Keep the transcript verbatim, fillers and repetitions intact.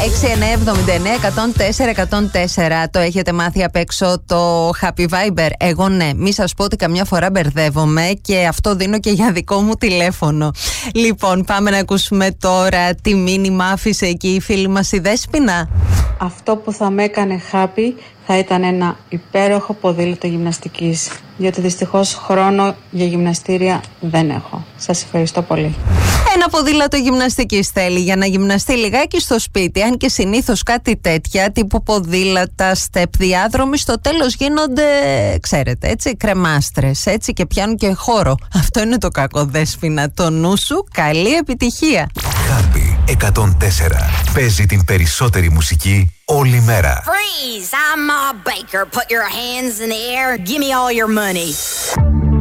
έξι εννιά εβδομήντα εννιά εκατόν τέσσερα εκατόν τέσσερα. Το έχετε μάθει απ' έξω το Happy Viber? Εγώ ναι. Μη σας πω ότι καμιά φορά μπερδεύομαι και αυτό δίνω και για δικό μου τηλέφωνο. Λοιπόν, πάμε να ακούσουμε τώρα τι μήνυμα άφησε εκεί η φίλη μας η Δέσποινα. Αυτό που θα με έκανε happy θα ήταν ένα υπέροχο ποδήλατο γυμναστικής, διότι δυστυχώς χρόνο για γυμναστήρια δεν έχω. Σας ευχαριστώ πολύ. Ένα ποδήλατο γυμναστικής θέλει για να γυμναστεί λιγάκι στο σπίτι, αν και συνήθως κάτι τέτοια τύπου ποδήλατα, στεπ, διάδρομοι στο τέλος γίνονται, ξέρετε, έτσι, κρεμάστρες, έτσι, και πιάνουν και χώρο. Αυτό είναι το κακό, Δέσποινα. Το νου σου, καλή επιτυχία. Happy εκατόν τέσσερα. Παίζει την περισσότερη μουσική όλη μέρα. Freeze! I'm Ma Baker. Put your hands in the air. Give me all your money.